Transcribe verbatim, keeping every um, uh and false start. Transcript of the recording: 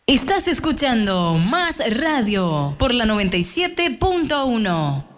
Estás escuchando Más Radio por la noventa y siete punto uno.